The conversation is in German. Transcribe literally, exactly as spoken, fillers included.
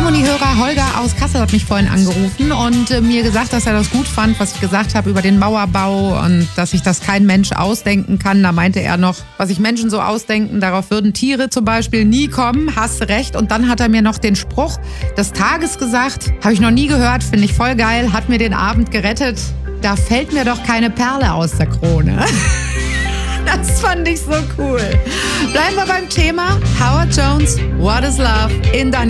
Harmony-Hörer Holger aus Kassel hat mich vorhin angerufen und äh, mir gesagt, dass er das gut fand, was ich gesagt habe über den Mauerbau und dass sich das kein Mensch ausdenken kann. Da meinte er noch, was sich Menschen so ausdenken, darauf würden Tiere zum Beispiel nie kommen. Hast recht. Und dann hat er mir noch den Spruch des Tages gesagt. Habe ich noch nie gehört, finde ich voll geil, hat mir den Abend gerettet. Da fällt mir doch keine Perle aus der Krone. Das fand ich so cool. Bleiben wir beim Thema. Howard Jones, What is Love in Daniel